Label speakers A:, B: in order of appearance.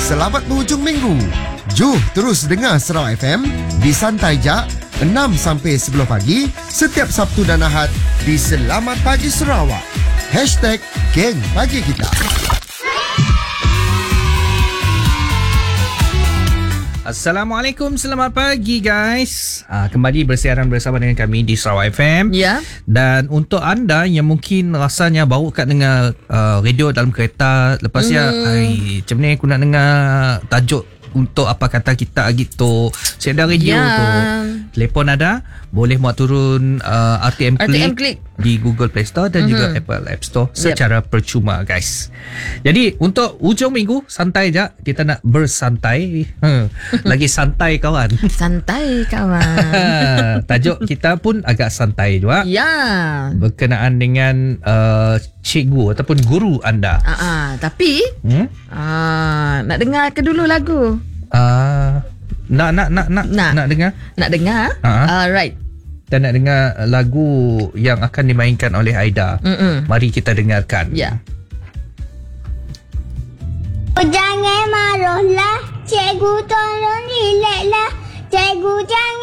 A: selamat berhujung minggu. Jom terus dengar Sarawak FM di Santai Jak 6 sampai 10 pagi setiap Sabtu dan Ahad di Selamat Pagi Sarawak. #Geng Pagi Kita.
B: Assalamualaikum, selamat pagi guys. Kembali bersiaran bersama dengan kami di Sarawak FM.
C: Ya.
B: Dan untuk anda yang mungkin rasanya baru kat dengar radio dalam kereta, lepas macam ni aku nak dengar tajuk untuk apa kata kita gitu. Saya ada radio tu. Telefon ada, boleh muat turun RTM Click di Google Play Store dan juga Apple App Store secara percuma guys. Jadi untuk hujung minggu santai je, kita nak bersantai. Lagi santai kawan.
C: Santai kawan.
B: Tajuk kita pun agak santai juga.
C: Ya.
B: Berkenaan dengan cikgu ataupun guru anda.
C: Tapi nak dengar ke dulu lagu?
B: Nak dengar?
C: Nak dengar? Alright.
B: Dan nak dengar lagu yang akan dimainkan oleh Aida. Mari kita dengarkan.
C: Ya.
D: Jangan marahlah, cikgu tolong relaxlah. Cikgu jangan